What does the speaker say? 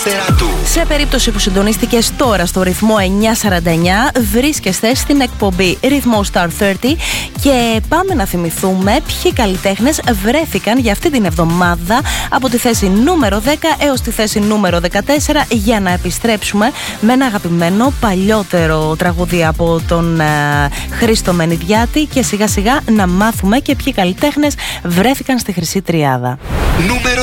Σε περίπτωση που συντονίστηκες τώρα στο ρυθμό 949, βρίσκεστε στην εκπομπή Ρυθμό Star 30 και πάμε να θυμηθούμε ποιοι καλλιτέχνες βρέθηκαν για αυτή την εβδομάδα από τη θέση νούμερο 10 έως τη θέση νούμερο 14, για να επιστρέψουμε με ένα αγαπημένο παλιότερο τραγούδι από τον Χρήστο Μενιδιάτη και σιγά σιγά να μάθουμε και ποιοι καλλιτέχνες βρέθηκαν στη Χρυσή Τριάδα. Νούμερο